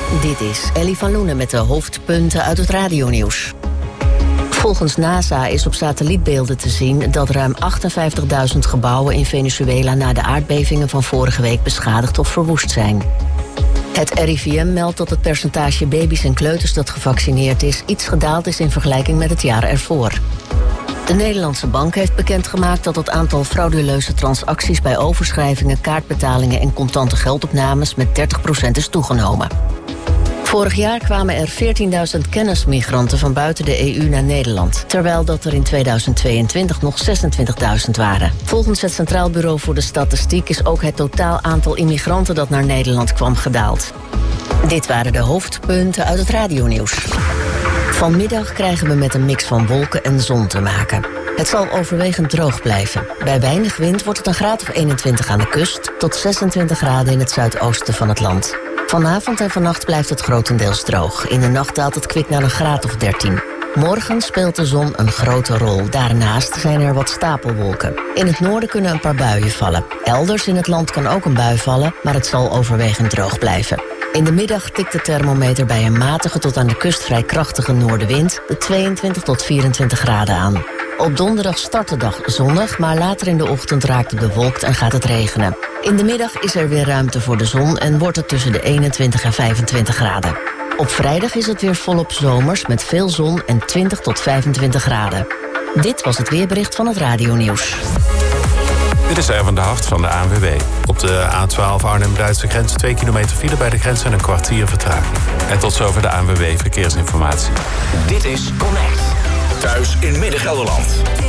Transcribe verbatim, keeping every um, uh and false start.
Dit is Ellie van Loenen met de hoofdpunten uit het radionieuws. Volgens NASA is op satellietbeelden te zien dat ruim achtenvijftigduizend gebouwen in Venezuela na de aardbevingen van vorige week beschadigd of verwoest zijn. Het R I V M meldt dat het percentage baby's en kleuters dat gevaccineerd is iets gedaald is in vergelijking met het jaar ervoor. De Nederlandse Bank heeft bekendgemaakt dat het aantal frauduleuze transacties bij overschrijvingen, kaartbetalingen en contante geldopnames met dertig procent is toegenomen. Vorig jaar kwamen er veertienduizend kennismigranten van buiten de E U naar Nederland, terwijl dat er in tweeduizend tweeëntwintig nog zesentwintigduizend waren. Volgens het Centraal Bureau voor de Statistiek is ook het totaal aantal immigranten dat naar Nederland kwam gedaald. Dit waren de hoofdpunten uit het radionieuws. Vanmiddag krijgen we met een mix van wolken en zon te maken. Het zal overwegend droog blijven. Bij weinig wind wordt het een graad of eenentwintig aan de kust tot zesentwintig graden in het zuidoosten van het land. Vanavond en vannacht blijft het grotendeels droog. In de nacht daalt het kwik naar een graad of dertien. Morgen speelt de zon een grote rol. Daarnaast zijn er wat stapelwolken. In het noorden kunnen een paar buien vallen. Elders in het land kan ook een bui vallen, maar het zal overwegend droog blijven. In de middag tikt de thermometer bij een matige tot aan de kust vrij krachtige noordenwind de tweeëntwintig tot vierentwintig graden aan. Op donderdag start de dag zonnig, maar later in de ochtend raakt het bewolkt en gaat het regenen. In de middag is er weer ruimte voor de zon en wordt het tussen de eenentwintig en vijfentwintig graden. Op vrijdag is het weer volop zomers met veel zon en twintig tot vijfentwintig graden. Dit was het weerbericht van het radionieuws. Dit is Erwin de Hart van de A N W B. Op de A twaalf Arnhem-Duitse grens twee kilometer file bij de grens en een kwartier vertraging. En tot zover de A N W B Verkeersinformatie. Dit is Connect. Thuis in Midden-Gelderland.